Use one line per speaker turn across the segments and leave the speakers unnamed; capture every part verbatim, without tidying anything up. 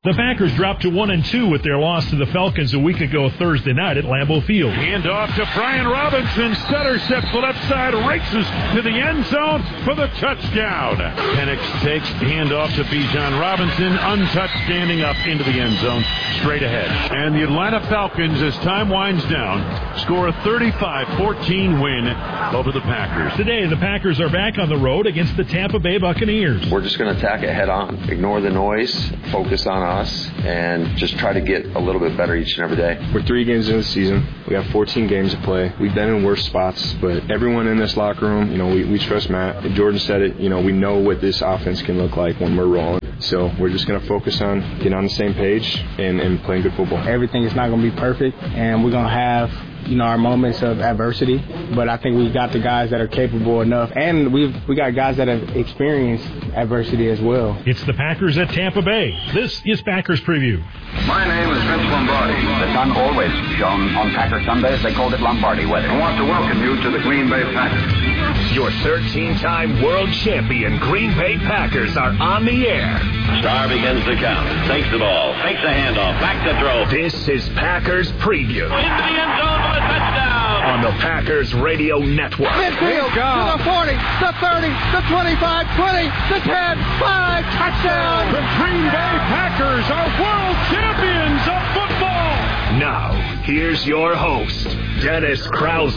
The Packers dropped to one and two with their loss to the Falcons a week ago Thursday night at Lambeau Field.
Hand off to Brian Robinson. Sutter steps the left side, races to the end zone for the touchdown. Penix takes handoff to Bijan Robinson, untouched, standing up into the end zone, straight ahead. And the Atlanta Falcons, as time winds down, score a thirty-five fourteen win over the Packers.
Today, the Packers are back on the road against the Tampa Bay Buccaneers.
We're just going to attack it head on, ignore the noise, focus on us, and just try to get a little bit better each and every day.
We're three games into the season. We have fourteen games to play. We've been in worse spots, but everyone in this locker room, you know, we, we trust Matt. Jordan said it, you know, we know what this offense can look like when we're rolling. So we're just going to focus on getting on the same page and, and playing good football.
Everything is not going to be perfect, and we're going to have, you know, our moments of adversity, but I think we've got the guys that are capable enough, and we've we got guys that have experienced adversity as well.
It's the Packers at Tampa Bay. This is Packers Preview.
My name is Vince Lombardi.
The sun always shone on Packer Sundays. They called it Lombardi weather.
I want to welcome you to the Green Bay Packers.
Your thirteen-time world champion Green Bay Packers are on the air.
Star begins to count. Takes the ball. Takes the handoff. Back to throw.
This is Packers Preview.
Into the end zone for a touchdown.
On the Packers Radio Network.
Midfield to the forty, the thirty, the twenty-five, twenty, the ten, five, touchdown.
The Green Bay Packers are world champions of football.
Now, here's your host, Dennis Krause.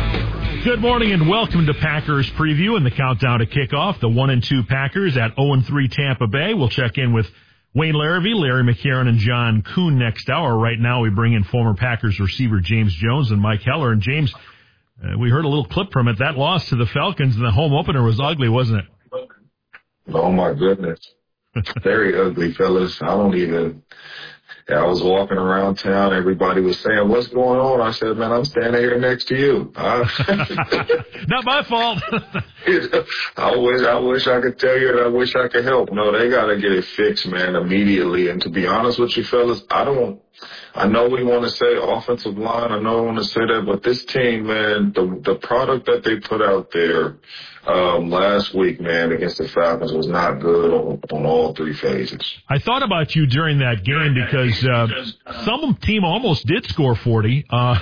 Good morning and welcome to Packers Preview and the countdown to kickoff. The one and two Packers at oh and three Tampa Bay. We'll check in with Wayne Larrivee, Larry McCarron, and John Kuhn next hour. Right now we bring in former Packers receiver James Jones and Mike Heller. And James, uh, we heard a little clip from it. That loss to the Falcons in the home opener was ugly, wasn't it?
Oh, my goodness. Very ugly, fellas. I don't even... I was walking around town. Everybody was saying, "What's going on?" I said, "Man, I'm standing here next to you." Uh,
Not my fault.
I wish, I wish I could tell you, and I wish I could help. No, they got to get it fixed, man, immediately. And to be honest with you, fellas, I don't. I know we want to say offensive line. I know I want to say that, but this team, man, the the product that they put out there um, last week, man, against the Falcons was not good on, on all three phases.
I thought about you during that game because uh, some team almost did score forty. Uh,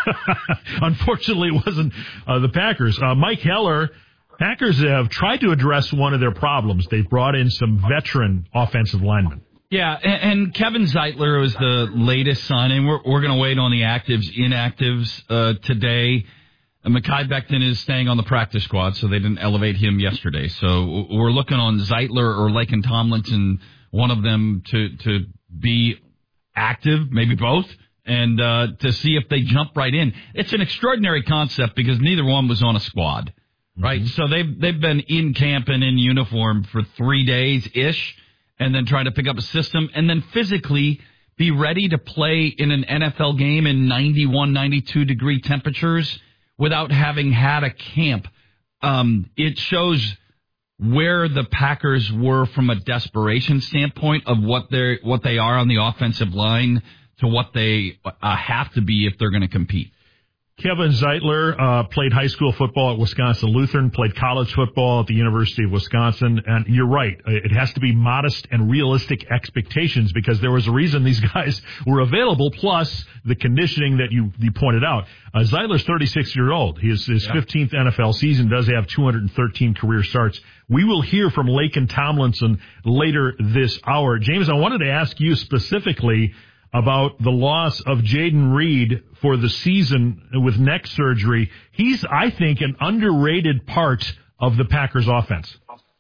unfortunately, it wasn't uh, the Packers. Uh, Mike Heller, Packers have tried to address one of their problems. They've brought in some veteran offensive linemen.
Yeah, and, and Kevin Zeitler was the latest signing. We're, we're going to wait on the actives, inactives uh, today. Uh, Mekhi Becton is staying on the practice squad, so they didn't elevate him yesterday. So we're looking on Zeitler or Laken Tomlinson, one of them to, to be active, maybe both, and uh, to see if they jump right in. It's an extraordinary concept because neither one was on a squad, right? Mm-hmm. So they've, they've been in camp and in uniform for three days-ish, and then trying to pick up a system, and then physically be ready to play in an N F L game in ninety-one, ninety-two degree temperatures without having had a camp. Um, it shows where the Packers were from a desperation standpoint of what they what they are on the offensive line to what they uh, have to be if they're going to compete.
Kevin Zeitler uh, played high school football at Wisconsin Lutheran, played college football at the University of Wisconsin, and you're right. It has to be modest and realistic expectations because there was a reason these guys were available, plus the conditioning that you, you pointed out. Uh, Zeitler's thirty-six years old. His, his yeah. fifteenth N F L season does have two hundred thirteen career starts. We will hear from Laken Tomlinson later this hour. James, I wanted to ask you specifically about the loss of Jayden Reed for the season with neck surgery. He's, I think, an underrated part of the Packers offense.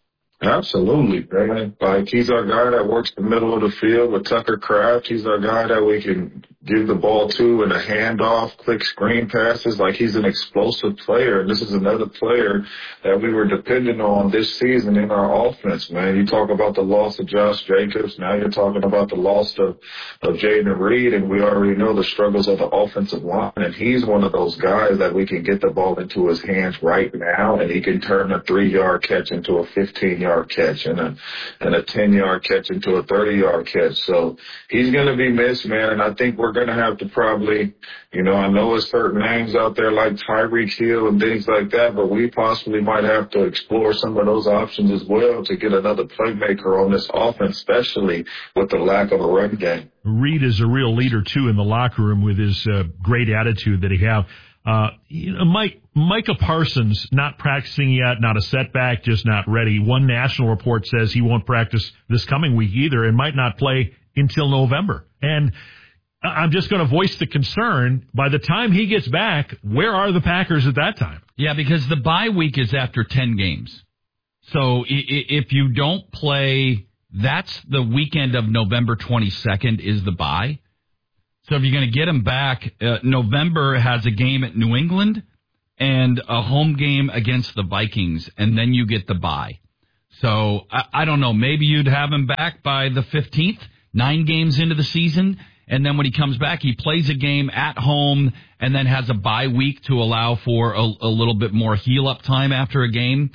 Absolutely, man. Like, he's our guy that works the middle of the field with Tucker Kraft. He's our guy that we can give the ball to in a handoff, quick screen passes. Like, he's an explosive player. And this is another player that we were dependent on this season in our offense, man. You talk about the loss of Josh Jacobs. Now you're talking about the loss of, of Jayden Reed. And we already know the struggles of the offensive line. And he's one of those guys that we can get the ball into his hands right now. And he can turn a three-yard catch into a fifteen-yard catch and a and a ten-yard catch into a thirty-yard catch. So he's going to be missed, man, and I think we're we're going to have to probably, you know, I know there's certain names out there like Tyreek Hill and things like that, but we possibly might have to explore some of those options as well to get another playmaker on this offense, especially with the lack of a run game.
Reed is a real leader, too, in the locker room with his uh, great attitude that he have. Uh, you know, Mike, Micah Parsons not practicing yet, not a setback, just not ready. One national report says he won't practice this coming week either and might not play until November. And I'm just going to voice the concern, by the time he gets back, where are the Packers at that time?
Yeah, because the bye week is after ten games. So if you don't play, that's the weekend of November twenty-second is the bye. So if you're going to get him back, uh, November has a game at New England and a home game against the Vikings, and then you get the bye. So I, I don't know. Maybe you'd have him back by the fifteenth, nine games into the season, and then when he comes back, he plays a game at home and then has a bye week to allow for a, a little bit more heal-up time after a game.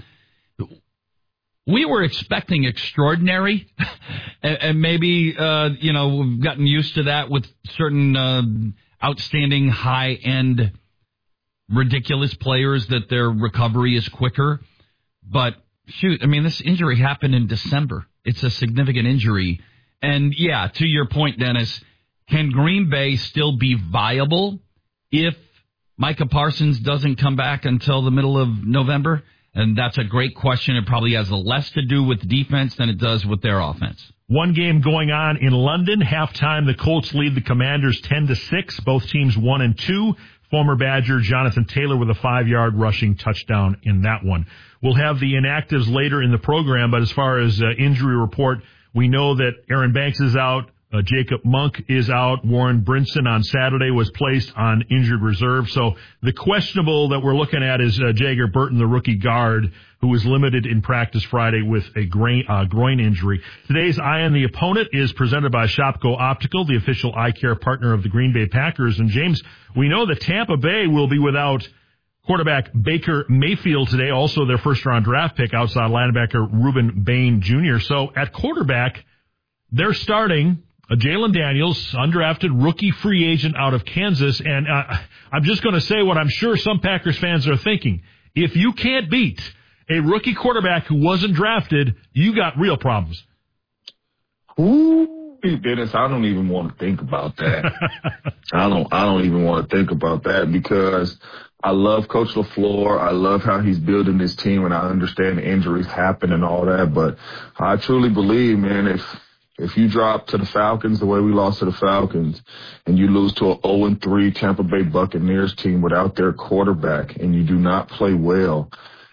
We were expecting extraordinary, and, and maybe, uh, you know, we've gotten used to that with certain uh, outstanding, high-end, ridiculous players that their recovery is quicker. But, shoot, I mean, this injury happened in December. It's a significant injury. And, yeah, to your point, Dennis, can Green Bay still be viable if Micah Parsons doesn't come back until the middle of November? And that's a great question. It probably has less to do with defense than it does with their offense.
One game going on in London. Halftime, the Colts lead the Commanders ten to six. Both teams one and two. Former Badger Jonathan Taylor with a five-yard rushing touchdown in that one. We'll have the inactives later in the program, but as far as uh, injury report, we know that Aaron Banks is out. Uh, Jacob Monk is out. Warren Brinson on Saturday was placed on injured reserve. So the questionable that we're looking at is uh, Jager Burton, the rookie guard, who was limited in practice Friday with a grain, uh, groin injury. Today's Eye on the Opponent is presented by Shopko Optical, the official eye care partner of the Green Bay Packers. And, James, we know that Tampa Bay will be without quarterback Baker Mayfield today, also their first-round draft pick, outside linebacker Reuben Bain Junior So at quarterback, they're starting Uh, Jalen Daniels, undrafted rookie free agent out of Kansas. And uh, I'm just going to say what I'm sure some Packers fans are thinking. If you can't beat a rookie quarterback who wasn't drafted, you got real problems.
Ooh, Dennis, I don't even want to think about that. I don't I don't even want to think about that because I love Coach LaFleur. I love how he's building this team, and I understand the injuries happen and all that. But I truly believe, man, if If you drop to the Falcons the way we lost to the Falcons and you lose to an oh and three Tampa Bay Buccaneers team without their quarterback and you do not play well,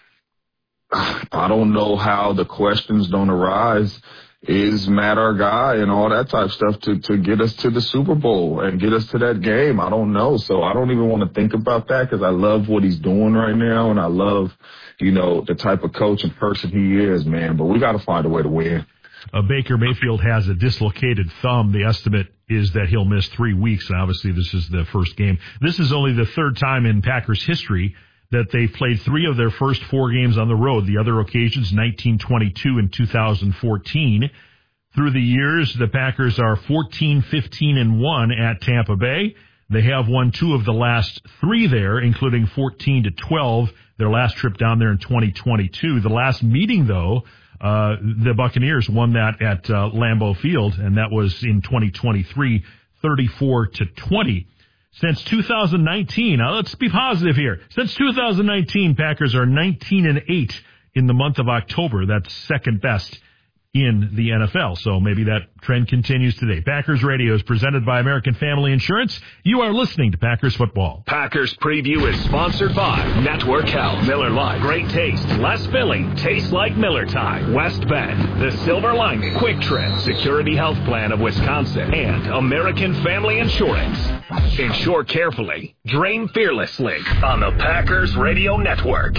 I don't know how the questions don't arise. Is Matt our guy and all that type of stuff to, to get us to the Super Bowl and get us to that game? I don't know. So I don't even want to think about that because I love what he's doing right now and I love, you know, the type of coach and person he is, man. But we got to find a way to win.
Uh, Baker Mayfield has a dislocated thumb. The estimate is that he'll miss three weeks. And obviously, this is the first game. This is only the third time in Packers history that they've played three of their first four games on the road. The other occasions, nineteen twenty-two and two thousand fourteen. Through the years, the Packers are fourteen, fifteen, and one at Tampa Bay. They have won two of the last three there, including fourteen to twelve, their last trip down there in twenty twenty-two. The last meeting, though, Uh, the Buccaneers won that at uh, Lambeau Field, and that was in twenty twenty-three, thirty-four to twenty. Since two thousand nineteen, now let's be positive here. Since two thousand nineteen, Packers are nineteen and eight in the month of October. That's second best in the N F L. So maybe that trend continues today. Packers Radio is presented by American Family Insurance. You are listening to Packers Football.
Packers Preview is sponsored by Network Health, Miller Lite, great taste, less filling, tastes like Miller time, West Bend, the Silver Lining, Quick Trip, Security Health Plan of Wisconsin, and American Family Insurance. Insure carefully, drain fearlessly on the Packers Radio Network.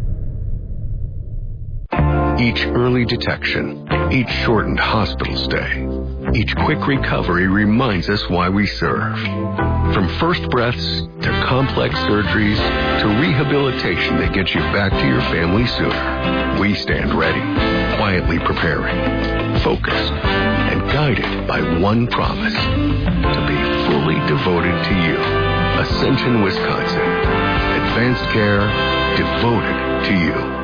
Each early detection, each shortened hospital stay, each quick recovery reminds us why we serve. From first breaths to complex surgeries to rehabilitation that gets you back to your family sooner, we stand ready, quietly preparing, focused, and guided by one promise: to be fully fully devoted to you. Ascension, Wisconsin. Advanced care devoted to you.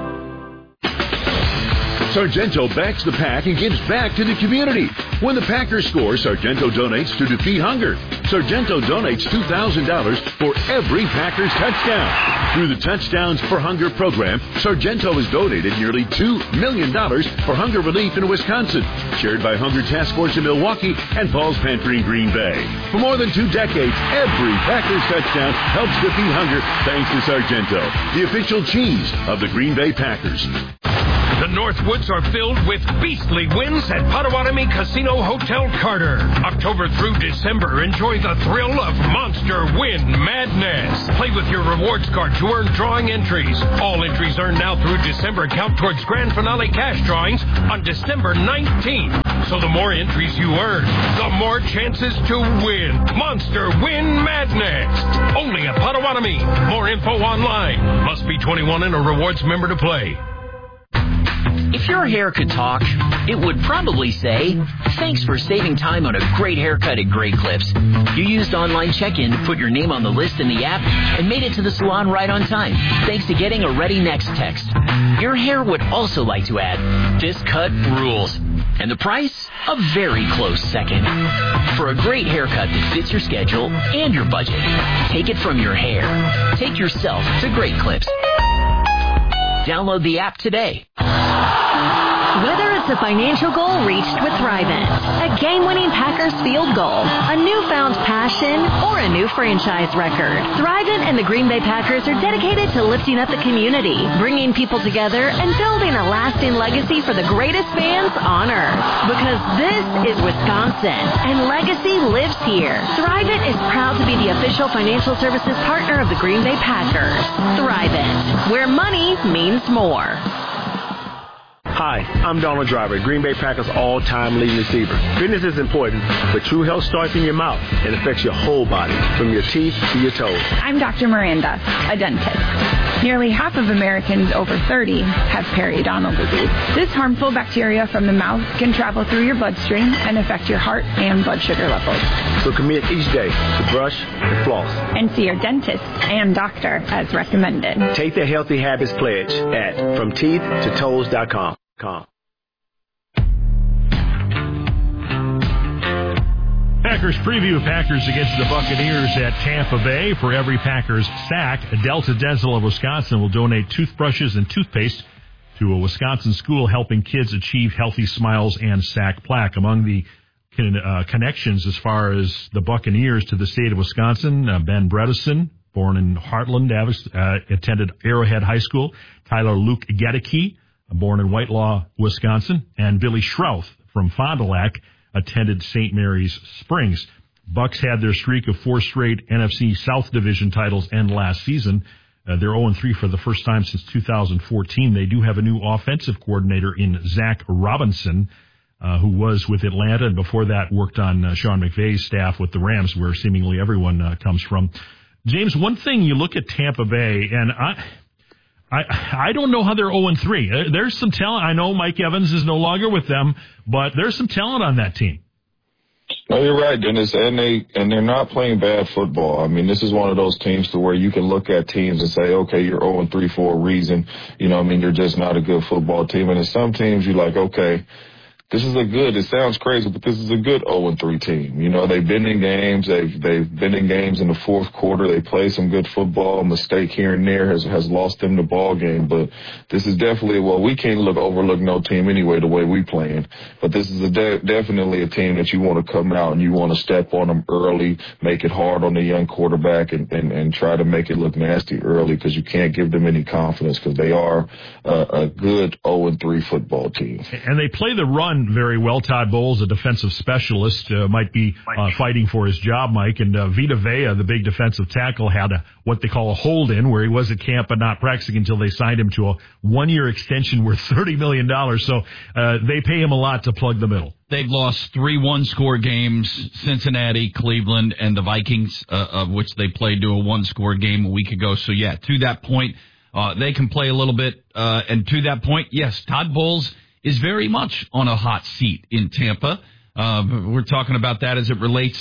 Sargento backs the pack and gives back to the community. When the Packers score, Sargento donates to defeat hunger. Sargento donates two thousand dollars for every Packers touchdown. Through the Touchdowns for Hunger program, Sargento has donated nearly two million dollars for hunger relief in Wisconsin, shared by Hunger Task Force in Milwaukee and Paul's Pantry in Green Bay. For more than two decades, every Packers touchdown helps defeat hunger thanks to Sargento, the official cheese of the Green Bay Packers.
The Northwoods are filled with beastly wins at Potawatomi Casino Hotel Carter. October through December, enjoy the thrill of Monster Win Madness. Play with your rewards card to earn drawing entries. All entries earned now through December count towards grand finale cash drawings on December nineteenth. So the more entries you earn, the more chances to win. Monster Win Madness. Only at Potawatomi. More info online. Must be twenty-one and a rewards member to play.
If your hair could talk, it would probably say, thanks for saving time on a great haircut at Great Clips. You used online check-in to put your name on the list in the app and made it to the salon right on time, thanks to getting a Ready Next text. Your hair would also like to add, this cut rules. And the price? A very close second. For a great haircut that fits your schedule and your budget, take it from your hair. Take yourself to Great Clips. Download the app today.
Whether it's a financial goal reached with Thrivent, a game-winning Packers field goal, a newfound passion, or a new franchise record, Thrivent and the Green Bay Packers are dedicated to lifting up the community, bringing people together, and building a lasting legacy for the greatest fans on earth. Because this is Wisconsin, and legacy lives here. Thrivent is proud to be the official financial services partner of the Green Bay Packers. Thrivent, where money means more.
Hi, I'm Donald Driver, Green Bay Packers all-time leading receiver. Fitness is important, but true health starts in your mouth and affects your whole body, from your teeth to your toes.
I'm Doctor Miranda, a dentist. Nearly half of Americans over thirty have periodontal disease. This harmful bacteria from the mouth can travel through your bloodstream and affect your heart and blood sugar levels.
So commit each day to brush and floss.
And see your dentist and doctor as recommended.
Take the Healthy Habits Pledge at from teeth to toes dot com.
Packers preview. Packers against the Buccaneers at Tampa Bay. For every Packers sack, Delta Dental of Wisconsin will donate toothbrushes and toothpaste to a Wisconsin school helping kids achieve healthy smiles and sack plaque. Among the uh, connections as far as the Buccaneers to the state of Wisconsin, uh, Ben Bredesen, born in Heartland, uh, attended Arrowhead High School. Tyler Luke Gedeke, born in Whitelaw, Wisconsin, and Billy Schrouth from Fond du Lac attended Saint Mary's Springs. Bucks had their streak of four straight N F C South Division titles end last season. Uh, they're oh and three for the first time since two thousand fourteen. They do have a new offensive coordinator in Zach Robinson, uh, who was with Atlanta, and before that worked on uh, Sean McVay's staff with the Rams, where seemingly everyone uh, comes from. James, one thing, you look at Tampa Bay, and I... I I don't know how they're oh and three. There's some talent. I know Mike Evans is no longer with them, but there's some talent on that team.
No, you're right, Dennis, and they and they're not playing bad football. I mean, this is one of those teams to where you can look at teams and say, okay, you're oh and three for a reason. You know, I mean, you're just not a good football team. And in some teams, you're like, okay, this is a good, it sounds crazy, but this is a good oh and three team. You know, they've been in games. They've, they've been in games in the fourth quarter. They play some good football. A mistake here and there has, has lost them the ball game. But this is definitely, well, we can't look overlook no team anyway the way we playing. But this is a de- definitely a team that you want to come out and you want to step on them early, make it hard on the young quarterback, and, and, and try to make it look nasty early, because you can't give them any confidence, because they are uh, a good oh and three football team.
And they play the run very well. Todd Bowles, a defensive specialist, uh, might be uh, fighting for his job, Mike. And uh, Vita Vea, the big defensive tackle, had a, what they call a hold-in, where he was at camp but not practicing until they signed him to a one-year extension worth thirty million dollars. So uh, they pay him a lot to plug the middle.
They've lost three one-score games, Cincinnati, Cleveland, and the Vikings, uh, of which they played to a one-score game a week ago. So, yeah, to that point, uh, they can play a little bit. Uh, and to that point, yes, Todd Bowles is very much on a hot seat in Tampa. Uh, we're talking about that as it relates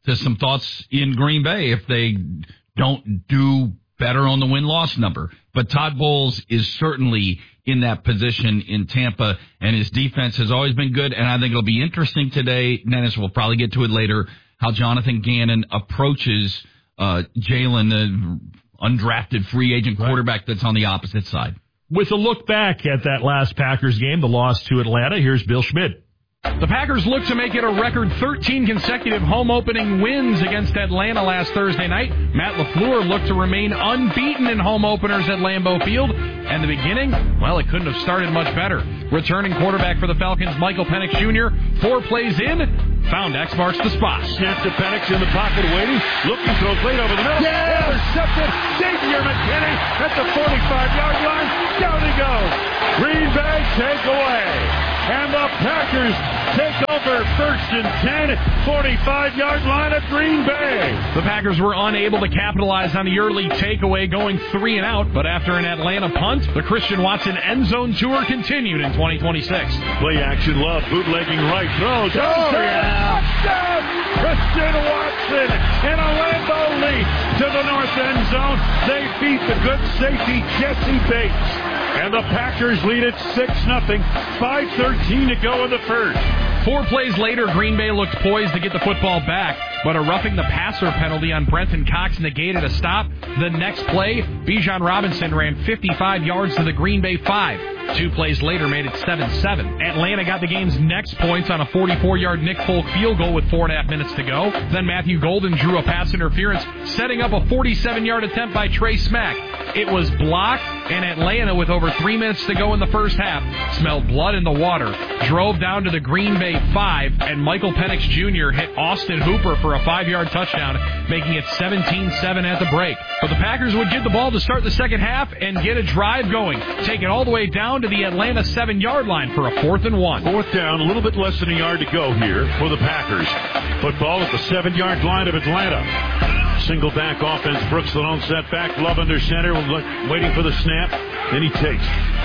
to some thoughts in Green Bay if they don't do better on the win-loss number. But Todd Bowles is certainly in that position in Tampa, and his defense has always been good, and I think it'll be interesting today. Dennis, we'll probably get to it later, how Jonathan Gannon approaches uh, Jalen, the undrafted free agent quarterback that's on the opposite side.
With a look back at that last Packers game, the loss to Atlanta, here's Bill Schmidt.
The Packers look to make it a record thirteen consecutive home opening wins against Atlanta last Thursday night. Matt LaFleur looked to remain unbeaten in home openers at Lambeau Field. And the beginning, well, it couldn't have started much better. Returning quarterback for the Falcons, Michael Penix Junior, four plays in, found X marks the spot.
Snap to Penix in the pocket waiting, looking, throws late over the middle.
Yeah!
Intercepted, Xavier McKinney at the forty-five-yard line. Down he goes. Green Bay take away. And the Packers take over first and ten, forty-five-yard line of Green Bay.
The Packers were unable to capitalize on the early takeaway, going three and out. But after an Atlanta punt, the Christian Watson end zone tour continued in twenty twenty-six.
Play action, Love, bootlegging right, throws.
Oh, yeah.
Touchdown! Christian Watson in a Lambeau lead to the north end zone. They beat the good safety Jesse Bates. And the Packers lead at six nothing. five thirteen to go in the first.
Four plays later, Green Bay looked poised to get the football back, but a roughing the passer penalty on Brenton Cox negated a stop. The next play, Bijan Robinson ran fifty-five yards to the Green Bay five. Two plays later made it seven seven. Atlanta got the game's next points on a forty-four-yard Nick Folk field goal with four and a half minutes to go. Then Matthew Golden drew a pass interference, setting up a forty-seven-yard attempt by Trey Smack. It was blocked, and Atlanta, with over three minutes to go in the first half, smelled blood in the water, drove down to the Green Bay five, and Michael Penix Junior hit Austin Hooper for a five-yard touchdown, making it seventeen seven at the break. But the Packers would get the ball to start the second half and get a drive going, take it all the way down to the Atlanta seven-yard line for a fourth and one.
Fourth down, a little bit less than a yard to go here for the Packers. Football at the seven-yard line of Atlanta. Single back offense. Brooks the lone set back. Love under center, waiting for the snap. Then he takes.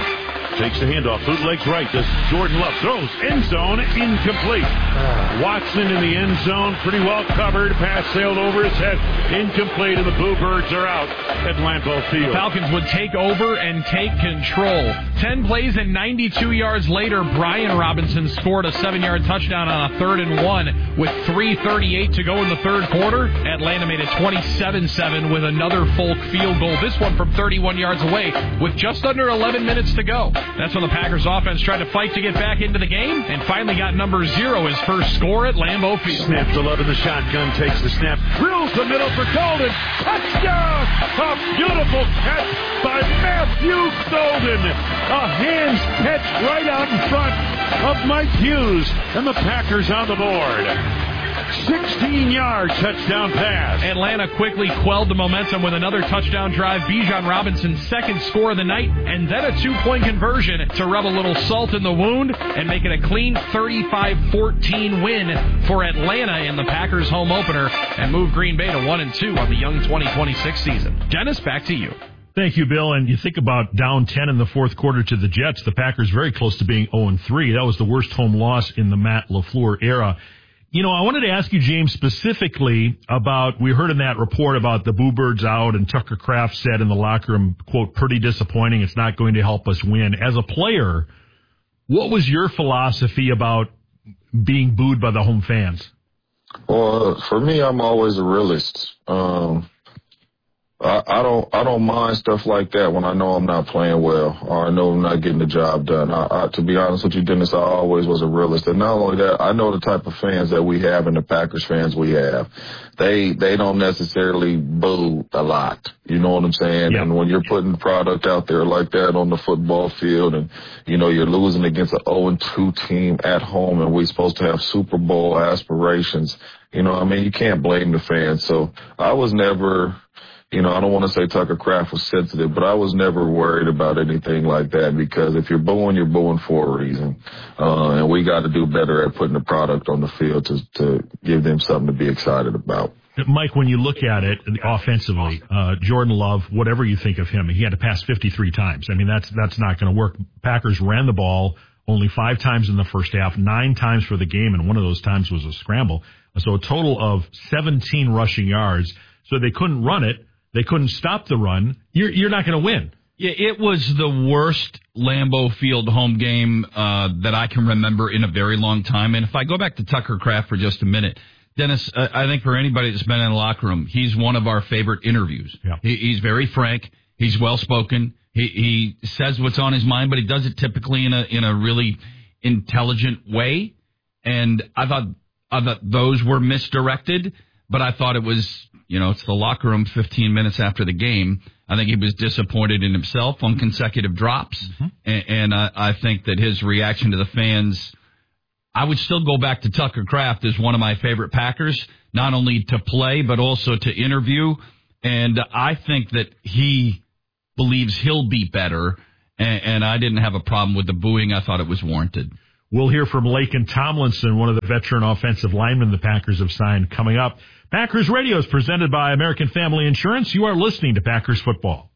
Takes the handoff. Bootlegs right. Does Jordan Love. Throws. End zone. Incomplete. Watson in the end zone. Pretty well covered. Pass sailed over his head. Incomplete. And the Bluebirds are out at Lambeau Field.
Falcons would take over and take control. Ten plays and ninety-two yards later, Brian Robinson scored a seven-yard touchdown on a third and one with three thirty-eight to go in the third quarter. Atlanta made it twenty-seven seven with another Folk field goal. This one from thirty-one yards away with just under eleven minutes to go. That's when the Packers offense tried to fight to get back into the game and finally got number zero, his first score at Lambeau Field.
Snaps to Love in the shotgun, takes the snap, drills the middle for Golden. Touchdown! A beautiful catch by Matthew Golden. A hands catch right out in front of Mike Hughes, and the Packers on the board. sixteen-yard touchdown pass.
Atlanta quickly quelled the momentum with another touchdown drive. Bijan Robinson's second score of the night, and then a two-point conversion to rub a little salt in the wound and make it a clean thirty-five fourteen win for Atlanta in the Packers home opener and move Green Bay to one and two on the young twenty twenty-six season. Dennis, back to you.
Thank you, Bill. And you think about down ten in the fourth quarter to the Jets, the Packers very close to being oh and three. That was the worst home loss in the Matt LaFleur era. You know, I wanted to ask you, James, specifically about, we heard in that report about the Bluebirds out, and Tucker Kraft said in the locker room, quote, pretty disappointing. It's not going to help us win. As a player, what was your philosophy about being booed by the home fans?
Well, for me, I'm always a realist. Um, I, I don't, I don't mind stuff like that when I know I'm not playing well or I know I'm not getting the job done. I, I, to be honest with you, Dennis, I always was a realist. And not only that, I know the type of fans that we have and the Packers fans we have. They, they don't necessarily boo a lot. You know what I'm saying? Yeah. And when you're putting product out there like that on the football field and, you know, you're losing against an oh and two team at home and we're supposed to have Super Bowl aspirations, you know, I mean, you can't blame the fans. So I was never, you know, I don't want to say Tucker Kraft was sensitive, but I was never worried about anything like that because if you're booing, you're booing for a reason. Uh, and we got to do better at putting the product on the field to, to give them something to be excited about.
Mike, when you look at it offensively, uh, Jordan Love, whatever you think of him, he had to pass fifty-three times. I mean, that's that's not going to work. Packers ran the ball only five times in the first half, nine times for the game, and one of those times was a scramble. So a total of seventeen rushing yards. So they couldn't run it. They couldn't stop the run. You're, you're not going to win.
Yeah, it was the worst Lambeau Field home game uh, that I can remember in a very long time. And if I go back to Tucker Kraft for just a minute, Dennis, uh, I think for anybody that's been in the locker room, he's one of our favorite interviews.
Yeah.
He, he's very frank. He's well-spoken. He, he says what's on his mind, but he does it typically in a in a really intelligent way. And I thought, I thought those were misdirected, but I thought it was, you know, it's the locker room fifteen minutes after the game. I think he was disappointed in himself on consecutive drops. Mm-hmm. And, and I, I think that his reaction to the fans, I would still go back to Tucker Kraft as one of my favorite Packers, not only to play, but also to interview. And I think that he believes he'll be better. And, and I didn't have a problem with the booing. I thought it was warranted.
We'll hear from Laken Tomlinson, one of the veteran offensive linemen the Packers have signed, coming up. Packers Radio is presented by American Family Insurance. You are listening to Packers Football.